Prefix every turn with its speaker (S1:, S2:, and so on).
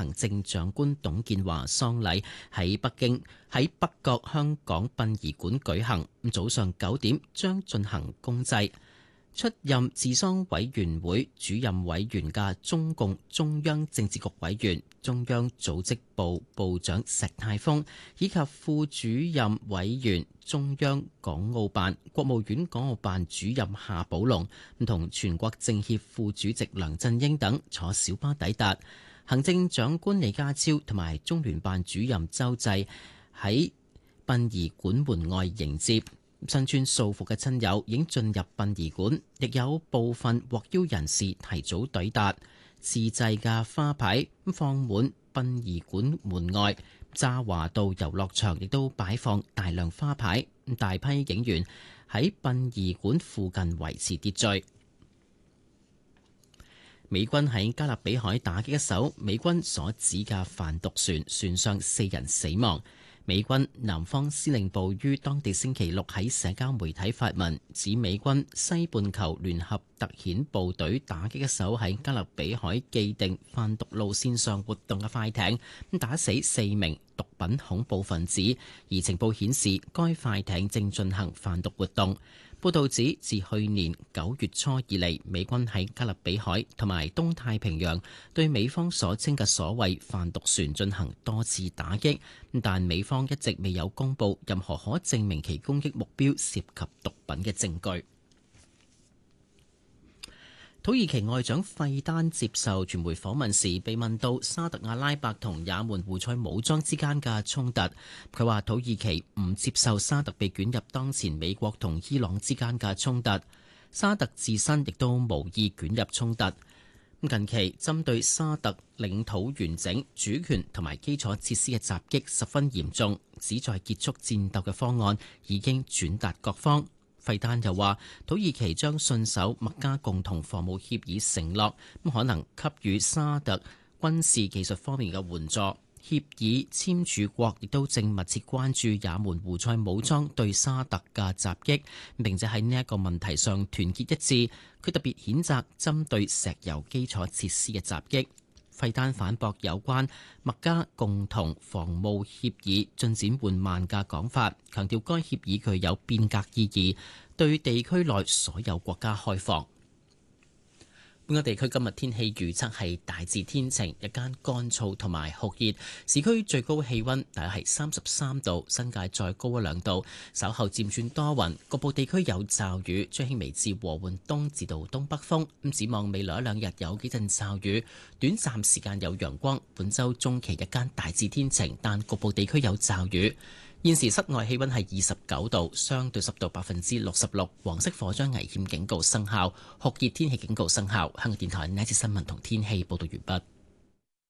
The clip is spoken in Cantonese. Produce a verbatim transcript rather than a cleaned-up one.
S1: 行政長官董建華喪禮喺北京喺北角香港殯儀館舉行，早上九點將進行公祭。出任治喪委員會主任委員嘅中共中央政治局委員、中央組織部部長石泰峰，以及副主任委員、中央港澳辦、國務院港澳辦主任夏寶龍，同全國政協副主席梁振英等坐小巴抵達。行政長官李家超同埋中聯辦主任周濟喺殯儀館門外迎接。身穿素服嘅親友已經進入殯儀館，亦有部分獲邀人士提早抵達。自製嘅花牌放滿殯儀館門外，渣華道遊樂場亦都擺放大量花牌。大批警員喺殯儀館附近維持秩序。美軍喺加勒比海打擊一艘美軍所指嘅販毒船，船上四人死亡。美軍南方司令部於當地星期六喺社交媒體發文，指美軍西半球聯合特遣部隊打擊一艘喺加勒比海既定販毒路線上活動嘅快艇，打死四名毒品恐怖分子，而情報顯示該快艇正進行販毒活動。報導指，自去年九月初以嚟，美軍喺加勒比海同埋東太平洋對美方所稱嘅所謂販毒船進行多次打擊，但美方一直未有公布任何可證明其攻擊目標涉及毒品嘅證據。土耳其外長費丹接受傳媒訪問時，被問到沙特阿拉伯同也門胡塞武裝之間嘅衝突，佢話土耳其唔接受沙特被捲入當前美國同伊朗之間嘅衝突，沙特自身亦都無意捲入衝突。近期針對沙特領土完整、主權同埋基礎設施嘅襲擊十分嚴重，旨在結束戰鬥嘅方案已經轉達各方。費丹又話，土耳其將信守麥加共同防務協議承諾，咁可能給予沙特軍事技術方面嘅援助。協議簽署國亦都正密切關注也門胡塞武裝對沙特嘅襲擊，並且喺呢一個問題上團結一致。佢特別譴責針對石油基礎設施嘅襲擊。費丹反駁有關麥加共同防務協議進展緩慢嘅講法，強調該協議具有變革意義，對地區內所有國家開放。本港地區今日天氣預測係大致天晴，日間乾燥同埋酷熱，市區最高氣溫大約係三十三度，新界再高一兩度。稍後漸轉多雲，局部地區有驟雨，吹輕微至和緩東至到東北風。咁展望未來一兩日有幾陣驟雨，短暫時間有陽光。本週中期日間大致天晴，但局部地區有驟雨。現時室外氣溫係二十九度，相對濕度百分之六十六，黃色火災危險警告生效，酷熱天氣警告生效。香港電台呢一節新聞同天氣報道完畢。